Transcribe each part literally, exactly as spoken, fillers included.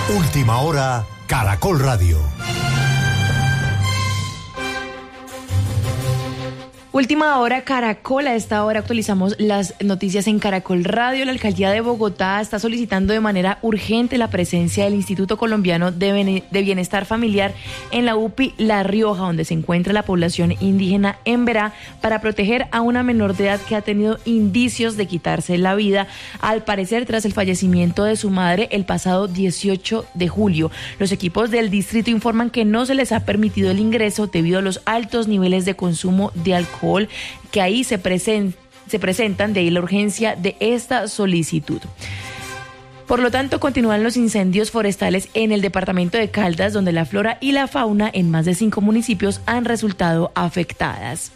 Última hora, Caracol Radio. Última hora, Caracol. A esta hora actualizamos las noticias en Caracol Radio. La Alcaldía de Bogotá está solicitando de manera urgente la presencia del Instituto Colombiano de Bienestar Familiar en la U P I La Rioja, donde se encuentra la población indígena Emberá, para proteger a una menor de edad que ha tenido indicios de quitarse la vida, al parecer tras el fallecimiento de su madre el pasado dieciocho de julio. Los equipos del distrito informan que no se les ha permitido el ingreso debido a los altos niveles de consumo de alcohol que ahí se, presen- se presentan, de ahí la urgencia de esta solicitud. Por lo tanto, continúan los incendios forestales en el departamento de Caldas, donde la flora y la fauna en más de cinco municipios han resultado afectadas.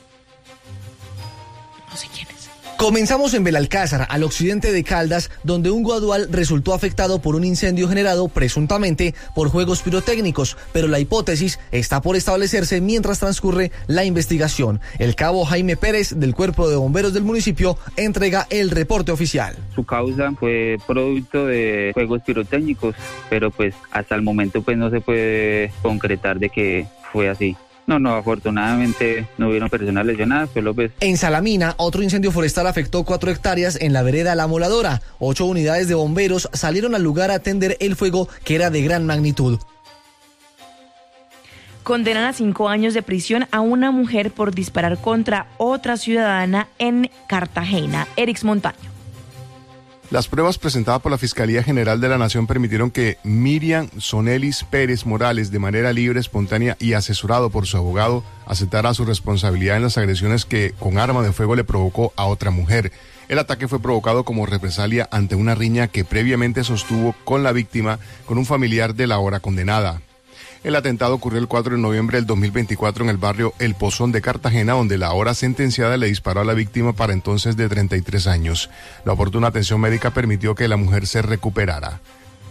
No sé quién es. Comenzamos en Belalcázar, al occidente de Caldas, donde un guadual resultó afectado por un incendio generado presuntamente por juegos pirotécnicos, pero la hipótesis está por establecerse mientras transcurre la investigación. El cabo Jaime Pérez, del Cuerpo de Bomberos del municipio, entrega el reporte oficial. Su causa fue producto de juegos pirotécnicos, pero pues hasta el momento pues no se puede concretar de que fue así. No, no, afortunadamente no hubieron personas lesionadas, solo pues... En Salamina, otro incendio forestal afectó cuatro hectáreas en la vereda La Moladora. Ocho unidades de bomberos salieron al lugar a atender el fuego, que era de gran magnitud. Condenan a cinco años de prisión a una mujer por disparar contra otra ciudadana en Cartagena. Erix Montaño. Las pruebas presentadas por la Fiscalía General de la Nación permitieron que Miriam Sonelis Pérez Morales, de manera libre, espontánea y asesorado por su abogado, aceptara su responsabilidad en las agresiones que con arma de fuego le provocó a otra mujer. El ataque fue provocado como represalia ante una riña que previamente sostuvo con la víctima, con un familiar de la ahora condenada. El atentado ocurrió el cuatro de noviembre del dos mil veinticuatro en el barrio El Pozón de Cartagena, donde la ahora sentenciada le disparó a la víctima, para entonces de treinta y tres años. La oportuna atención médica permitió que la mujer se recuperara.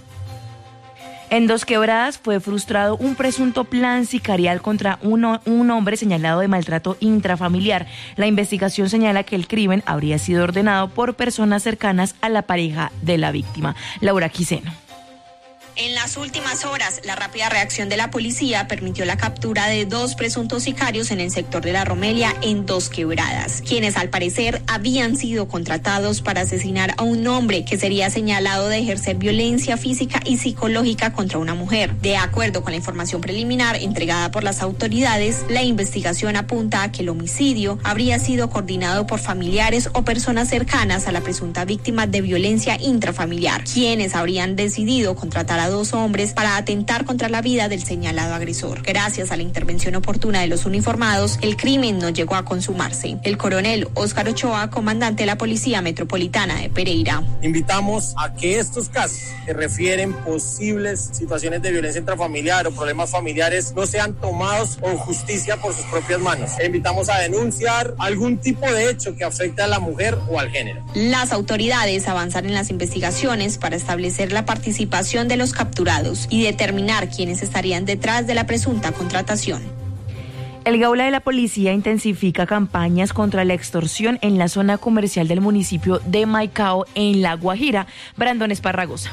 En Dos Quebradas fue frustrado un presunto plan sicarial contra uno, un hombre señalado de maltrato intrafamiliar. La investigación señala que el crimen habría sido ordenado por personas cercanas a la pareja de la víctima. Laura Quiseno. En las últimas horas, la rápida reacción de la policía permitió la captura de dos presuntos sicarios en el sector de la Romelia, en Dos Quebradas, quienes al parecer habían sido contratados para asesinar a un hombre que sería señalado de ejercer violencia física y psicológica contra una mujer. De acuerdo con la información preliminar entregada por las autoridades, la investigación apunta a que el homicidio habría sido coordinado por familiares o personas cercanas a la presunta víctima de violencia intrafamiliar, quienes habrían decidido contratar a dos hombres para atentar contra la vida del señalado agresor. Gracias a la intervención oportuna de los uniformados, el crimen no llegó a consumarse. El coronel Óscar Ochoa, comandante de la Policía Metropolitana de Pereira. Invitamos a que estos casos que refieren posibles situaciones de violencia intrafamiliar o problemas familiares no sean tomados con justicia por sus propias manos. E invitamos a denunciar algún tipo de hecho que afecte a la mujer o al género. Las autoridades avanzan en las investigaciones para establecer la participación de los capturados y determinar quiénes estarían detrás de la presunta contratación. El Gaula de la Policía intensifica campañas contra la extorsión en la zona comercial del municipio de Maicao, en La Guajira. Brandon Esparragosa.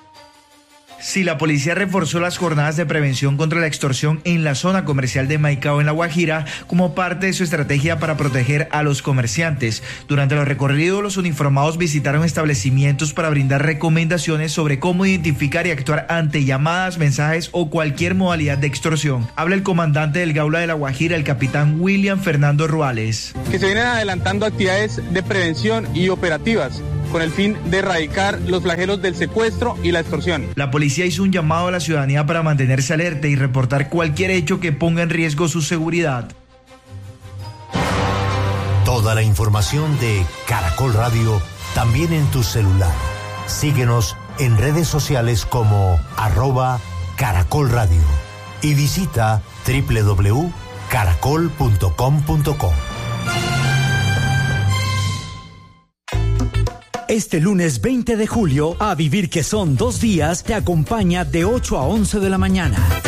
Sí, la policía reforzó las jornadas de prevención contra la extorsión en la zona comercial de Maicao, en La Guajira, como parte de su estrategia para proteger a los comerciantes. Durante los recorridos, los uniformados visitaron establecimientos para brindar recomendaciones sobre cómo identificar y actuar ante llamadas, mensajes o cualquier modalidad de extorsión. Habla el comandante del Gaula de La Guajira, el capitán William Fernando Ruales. Que se vienen adelantando actividades de prevención y operativas con el fin de erradicar los flagelos del secuestro y la extorsión. La policía hizo un llamado a la ciudadanía para mantenerse alerta y reportar cualquier hecho que ponga en riesgo su seguridad. Toda la información de Caracol Radio también en tu celular. Síguenos en redes sociales como arroba Caracol Radio y visita doble u doble u doble u punto caracol punto com punto co. Este lunes veinte de julio, A Vivir que son dos días, te acompaña de ocho a once de la mañana.